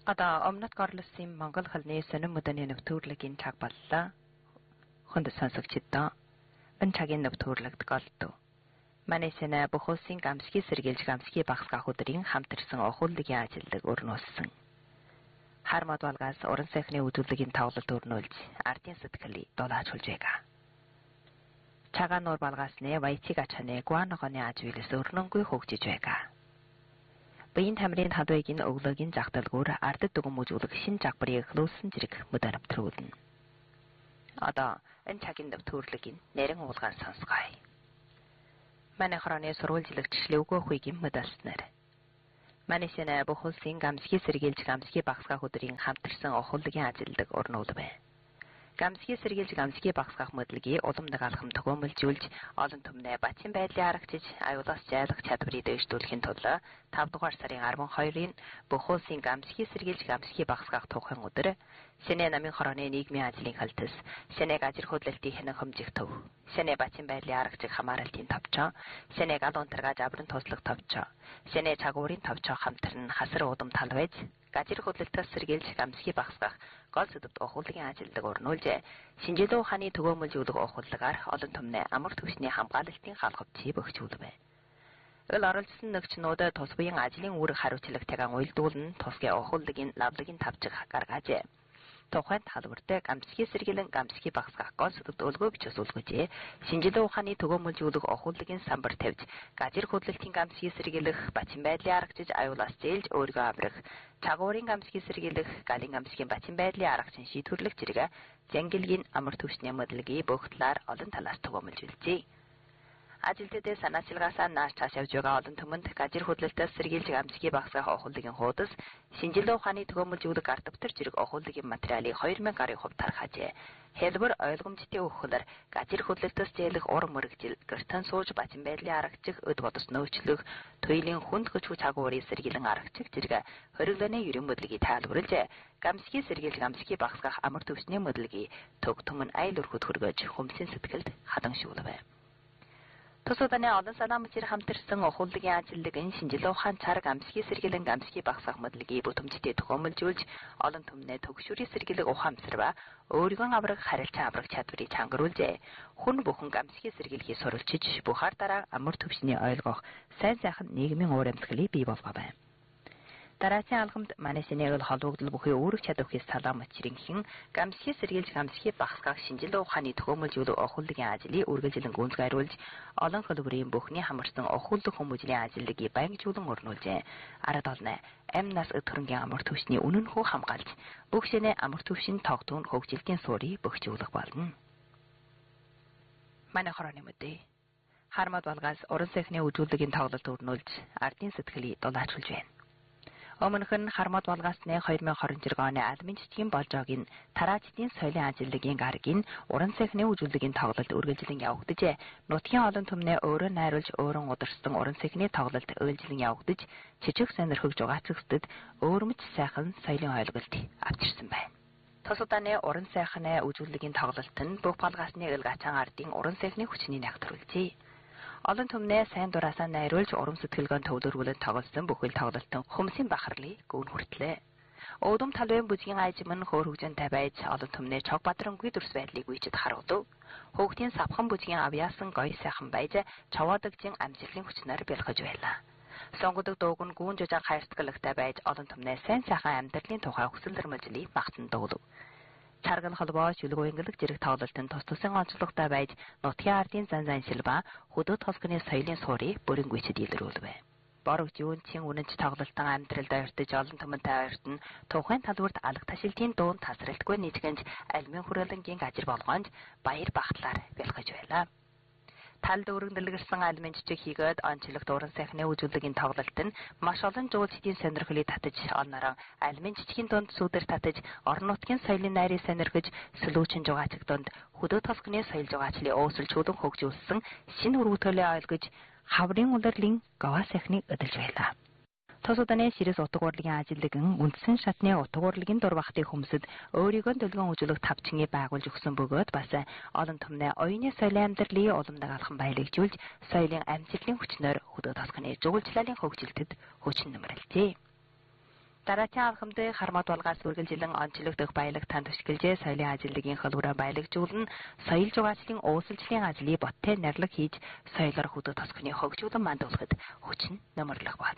Одоо өмнөд горлосын Монгол хэлний сонин мөдөний нөхцөлөгийн цаг боллоо. Хүнд сонсогчдоо энэ цагийн нөхцөлөгд голдов. Манай сэнэ бохосын гамсгийн сэргийлж гамсгийн багсгах өдрийн хамтарсан охуулдгийн ажилдаг өрнүүлсэн. Хармад балгаас уран сайхны үзүүлэлтийн тавлалт өрнүүлж ардын сэтгэлийг дулаачулж байгаа. Цагаан нуур балгаасны вайцыг ачааны гуаногоны ажвилээс өрнөнгүй хөгжиж байгаа. Биеийн тамирын хадвайгийн өглөөгийн загталгуур ардд дүгм үзүүлэх шин жагбарыг эхлүүлсэн зэрэг мөдөр автруулна. Одоо энэ цагийн нөхцөлөгийн нэрэн уулгаар сонсгоё. Манай хорооны сурвалжлагч Лөвгөө хуйгийн мөдөлснөр. Манай сэнэ бохолсын гамсгийн сэргийлж гамсгийн багсгах өдрийн хамтарсан охуулдгийн ажилдаг орнууд байна. Гамсгийн сэргийлж гамсгийн багсгах мөдлөгийг уламдаг алхам төгөөмөлжүүлж олон түмнээ бачин байдлыг харагчиж аюулаас зайлах чадварыг дэвшүүлэхийн тулд 5 дугаар сарын 12-ын бохолсын гамсгийн сэргийлж гамсгийн багсгах тухайн өдөр Сэнэ намын хорооны нийгмийн ажлын халтас, Сэнэг ажил хөдлөлтийн хянан хэмжих төв, Сэнэ бачин байдлыг харагчих хамааралтын товчоо, Сэнэг алуун таргаж абрын туслах товчоо, Сэнэ цагуурын товчоо хамтарн хасар удам талвэж, гажир хөдлөлтөс сэргийлж гамсгийн багсгах гол сэдвт охуулдгийн ажилдаг өрнүүлж, шинжилгээ ухааны төгөөмөлжүүлэх охуулдагаар олон түмнээ амар түвшний хамгаалалтын халхавчийг өгчүүлвэ. Ил оролцсон нөгчнүүд тус буян ажлын үүрэг хариуцлагатайгаа уялдуулан тусгай охуулдгийн лавлагын тавчиг гаргаажээ. Тухайн талбарт гамсгийн сэргийлэн гамсгийн багсгах гол сэдвт өлгөө бичиж үлгэж, шинжилгээ ухааны төгөөмөлжүүлэх охуулдгийн самбар тавьж, гажир хөдлөлтийн гамсгийн сэргийлэх, бачин байдлыг харагчиж аюулаас зээлж өөрийгөө аврах, цагуурын гамсгийн сэргийлэх, галын гамсгийн бачин байдлыг харагчин шийдвэрлэх зэрэг зангилгийн амар түвшний мөдлөгийг бүх талаар олон талаас төгөөмөлжүүлжээ. Ажилтнуудын санаачилгаасаа нааш цааш явж байгаа олон түмэнд гажир хөдлөлтөс сэргийлж гамсгийн багсгах охуулдгийн хуудас, шинжилгээ ухааны төгөөмөлжүүлэх ард дэвтэр зэрэг охуулдгийн материалыг 2000 гаруй хувь тархаажээ. Хэлбэр ойлгомжтой өгөхлөр гажир хөдлөлтөс зээлэх ур мөрөгжил, гэртэн сууж бачин байдлыг харагчих, өд бодос нөөцлөх, туйлын хүнд хөчүү цагуурыг сэргийлэн харагчих зэрэг хориглооны ерөн мөдлөгийг тайлбарлаж, гамсгийн сэргийлж гамсгийн багсгах амар түвшний мөдлөгийг төг түмэн айл өрхөд хүргэж хүмсийн сэтгэлд хадан шүүлвэ. Тусууданы олон санаа мөчир хамтарсан охуулдгийн ажилдаг энэ шинжилгээ ухаан цар гамсгийн сэргийлэн гамсгийн багсгах мөдлөгийг бүтэмжтэй төгөөмөлжүүлж олон түмнээ төгшүүрийн сэргийлэг ухаамсарва өөрийгөө аврах харилцан аврах чадварыг чангаруулжээ. Хүн бүхэн гамсгийн сэргийлгийг сурвалжиж бухаар дараа амар түвшний ойлгох сайн сайхан нийгмийн уур амьсгалыг бий болгоно. Дараагийн алхамд манай сэнээл холбогдол бүхий өөрөг чадвахыг салаа мөчрийнхэн гамсгийн сэргийлж гамсгийн багсгах шинжилгээ ухааны төгөөмөлжүүлэх охуулдгийн ажлыг үргэлжлэн гүйцэтгэруулж олон хөлбөрийн бүхний хамарсан охуулдаг хүмүүжлийн ажилдгийг баянгжуулан өрнүүлжээ. Арад олно амнаас өтөрөнгийн амар түвшний үнэнхүү хамгаалж бүх сэнэ амар түвшин тогтвон хөгжилтийн суурийг бөхжүүлэх болно. Манай хорооны мэдээ хармад балгаас уран сайхны үзүүлэлтийн тоглолт өрнүүлж ардын сэтгэлийг дулаачулж байна. Өмнөх нь хармад балгаасны 2026 оны албан жижигэн болжоогийн тараачдын соёлын ажиллагын гарагийн уран сайхны үзүүлэлтийн тоглолт үргэлжлэн явагдаж, нутгийн олон түмнээ өөрөө найруулж өөрөн ударсан уран сайхны тоглолт үргэлжлэн явагдаж, жижиг сонирхог жугаацэгчдэд өөрмөц сайхан соёлын ойлголт авчирсан байна. Тусууданы уран сайхны үзүүлэлтийн тоглолт нь бүх балгаасны ил гачаан ардын уран сайхны хүчнийг нягтруулжээ. Олон түмнээ сайн дураасаа найруулж урам сэтгэлгэн төвлөрүүлэн тоглосон бүхэл тоглолтын хүмсийн бахарлыг гүн хүртлээ. Өвдөм талбайн бүжгийн айжим нь хөөр хөгжөнтэй байж олон түмнээ чог бадрангүй дүрс байдлыг үйчэд харуулв. Хүүхдийн савхан бүжгийн авьяасан гоё сайхан байж чаваадагжин амжилтын хүчнээр бэлгэж байлаа. Сонгодог дууг нь гүн жижиг хайрцаглагтай байж олон түмнээ сайн сайхан амьдралын тухай хүсэл эрмэлзлийг багтан дуулав. Чарган холбоо шүлгөө ингэлэг зэрэг тоглолтын тус тусын онцлогтой байж нутгийн ардын зан заншил ба хөдөө толгоны соёлын суурийг бүрэн гүйцэд илрүүлвэ. Борогч юунчин үнэнч тоглолтын амьдралд ойртож олон түмэнтэй ойртон тухайн талбарт алга ташилтын дуун тасралтгүй нийцгэнж альмын хүрээлэнгийн гажир болгоонд баяр багтлаар бэлгэж байлаа. Талд өргөндлөгсөн альмын жижиг хийгээд онцлогт уран сайхны үзүүлэлтийн тоглолт нь маш олон жуулчдын сонирхлыг татаж онорон альмын жижигэн дунд сүдэр татаж орон нутгийн соёлын найрыг сонирхож сэлүүчин жугаачиг дунд хөдөө толгоны соёл жугаачлыг өөсөлжүүлэн хөгжүүлсэн шинэ өргөтгөлөө ойлгож хаврын улирлын гава сайхныг өдөлж байлаа. Тусууданы ширэс утга урлагийн ажиллагын үндсэн шатны утга урлагийн дурбахтын хүмсэд өөрийгөө төлгөн үзүүлэх тавчиныг байгуулж өгсөн бөгөөд бас олон түмнээ оюуны соёлын амьдралыг уламдаг алхам баялагжуулж соёлын амжилтын хүчнээр хөдөө толгоны жуулчлалын хөгжилтэд хүчин нэмэрлэжээ. Дараагийн алхамд хармат болгоос үргэлжилэн онцлогдох баялаг танд төшгөлжээ соёлын ажилтны хөлбөрөө баялагжуулна. Соёл жугаацлын уусалжлын ажлыг боттой нэрлэг хийж соёлоор хөдөө тосгоны хөгжүүлэн мандуулахад хүчин нэмэрлэх байна.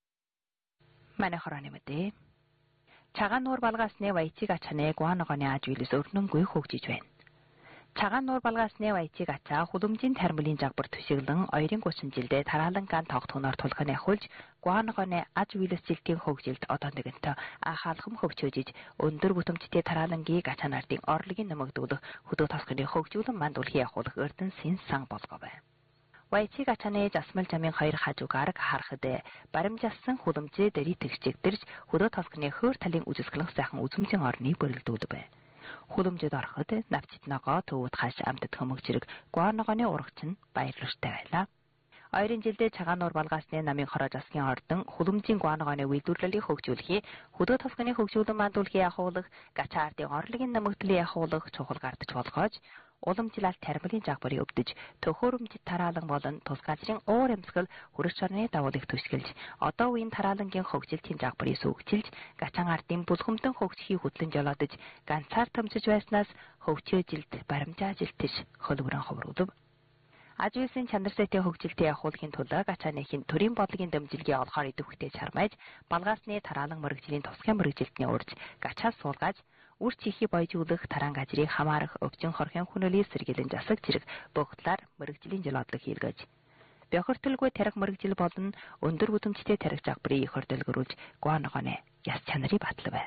Манай хорооны мэдээ. Цагаан нуур балгаасны вайцыг ачааны гуанагоны аж үйлс өрнөнгүй хөгжиж байна. Цагаан нуур балгаасны вайцыг ачаа худамжийн тармилын жагбар төшөглөн 230 жилдээ тарааланган тогтхоноор тулхын ахуулж гуанагоны аж үйлс жилтийн хөгжилд одоо нэгэнтэ анхаалхам хөгчөөжиж өндөр бүтэмжтэй тараалангийн ачаанардын орлогын нэмэгдүүлэх хөдөө тосгоны хөгжүүлэн мандуулахын ахуулах эрдэнэсийн сан болгов. Вайцыг ачааны засмал замын хоёр хажуугаар харахад баримжаасан худамжээ дэрий тэгчигдэрж хөдөө тосгоны хөөр талын үзэсгэлэн сайхан үзмжийн орны бүрэлдүүлв. Худамжид ороход навчит ногоо төвд хаш амтд хөмөгчрэг гуанагоны урагч нь баярлалтай байлаа. Ойрын жилдээ цагаан нуур балгаасны намын хороо засгийн ордон худамжийн гуанагоны үйлдвэрлэлийг хөгжүүлэхий хөдөө тосгоны хөгжүүлэн мандуулахын ахуулах гачаа ардын орлогын нэмэгдлийг ахуулах чухал гардаж болгоож уламжлалт тармилын жагбарыг өвдөж төхөөрөмжид тараалан болон тус газрын уур амьсгал хүрэж орны дагуулыг төсгөлж одоо үеийн тараалангийн хөгжилтийн жагбарыг сүүгчилж гачаан ардын булхамдан хөгжихийг хөтлөн жолоодож ганцаар төмсөж байснаас хөгчөөжилд баримжаажилтж хөлбөрөн ховруулв. Аж үйлсийн чанар сайтай хөгжилтийн ахуулахын тулд гачааныхын төрийн бодлогын дэмжлэгийг олохоор идэвхтэй чармайж балгаасны тараалан мэрэгжлийн тусгай мэрэгжилтний урьж гачаас суулгаж үр чихий боёжуулах тараан газрыг хамаарах өвчин хорхын хүнөлийг сэргийлэн засаг зэрэг богдлаар мэрэгжлийн жолоодлого хийлгэж бохирдолгүй тарих мэрэгжил болон өндөр бүтэмжтэй тарих жагбарыг их хурдэлгөрүүлж гуанагоны яс чанарыг батлав.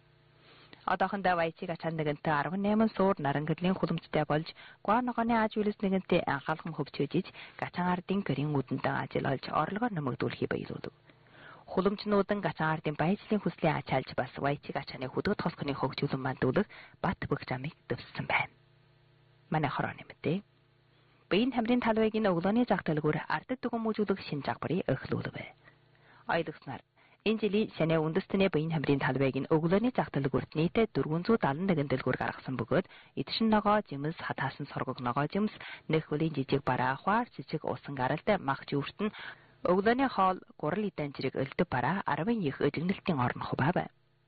Одоохондоо вайцыг ачаан нэгэнтээ 18 суур нарангэрлийн хулмжтай болж гуанагоны аж үйлс нэгэнтээ анхаалхам хөгжөөж гачаан ардын гэрийн үдэндээ ажил олж орлогоор нэмэгдүүлэхийг баялуулв. Хуламжнуудан гачаан ардын баяжлын хүслийн ачаалж бас вайцыг ачааны хөдөө тосгоны хөгжүүлэн мандуулах бат бүх замыг дэвссэн байна. Манай хорооны мэдээ. Биеийн тамирын талбайгийн өглөөний зах төлгөөр ардд дүгнэмжүүлэх шин жагбарыг эхлүүлв. Ойлгосноор энэ жилийн шанаа үндэстний биеийн тамирын талбайгийн өглөөний зах төлгөөрт нийтдээ 471 дэлгүүр гаргасан бөгөөд эдшин ногоо, жимс, хатаасан соргог ногоо жимс, нэх хөлийн жижиг бараа, хуар жижиг усан гаралтай мах жүвэрт нь өглөөний хоол гурал идээн зэрэг өлдөв бараа 10 их өжигнэлтийн орн хуваав.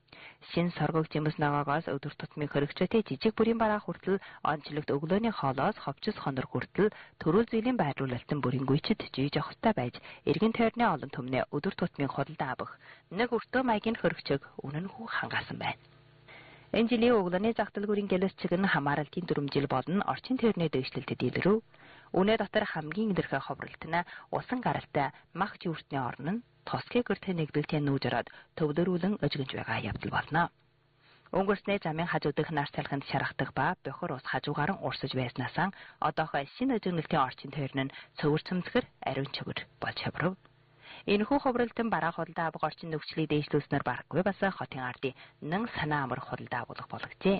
Шин соргог жимс ногоогоос өдөр тутмын хөрөгчтэй жижиг бүрийн бараа хүртэл онцлогт өглөөний хоолоос ховчс хонор хүртэл төрөл зүйлийн байрлуулалтын бүрийн гүйчэд жийж авахтай байж эргэн тойрны олон түмнээ өдөр тутмын худалдаа авах нэг өртөө маягийн хөрөгчөг үнэнгүй хангаасан байна. Энэ жилийн өглөөний зах төлгүүрийн гэлэсчиг нь хамааралтын дүрмжил болон орчин тойрны дэвшлэлтэд илрв. Үнэ дотор хамгийн илэрхий ховролт нь усан гаралтай мах жүвэртний орн нь тосгийн гэртээ нэгдэлтийн нүүж ороод төвлөрүүлэн өжгөнж байгаа явдал болно. Өнгөрснөө замын хажуудах нар салхинд шаргахдах ба бохор ус хажуугаар нь урсаж байснаас одоохой шинэ өжгөнөлтийн орчин тойрн нь цөвөр цөмсгөр ариун чөмөр болж хаврав. Энэхүү ховролтын бараа худалдаа авах орчин нөхцөлийг дээшлүүлснээр барахгүй бас хотын ардын нэн санаа амрах худалдаа авах болгожээ.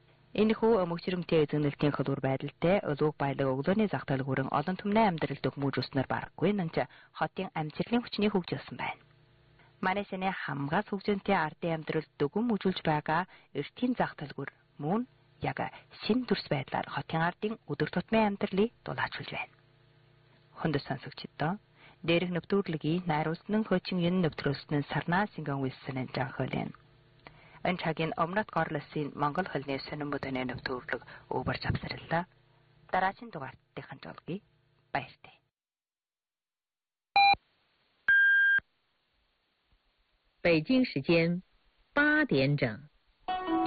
Энэхүү мөчрөмтэй эзэмнэлтийн хөлбөр байдалтай өлөг баялаг өглөөний зах төлгөөрөн олон түмний амьдрал дөгмүүжүүлснээр барахгүй нэнч хотын амжилтын хүчний хөгжүүлсэн байна. Манай шинэ хамгаас хөгжөнтэй ардын амьдрал дөгмүүжүүлж байгаа эртийн зах төлгөр мөн яг шинэ төрс байдлаар хотын ардын өдөр тутмын амьдралыг дулаачулж байна. Хүндэт сонсогчдоо дээрх нэвтрүүлгийн найруулсан хөчин ин нэвтрүүлсэн сарнаа сингэн висэн жанхолын энэ цагийн өмнөд горлосын Монгол хэлний сонин бүтэний нэвтрүүлэг өвөр завсарлаа. Дараагийн дугаартын жолгий баяртай. 北京时间8点整。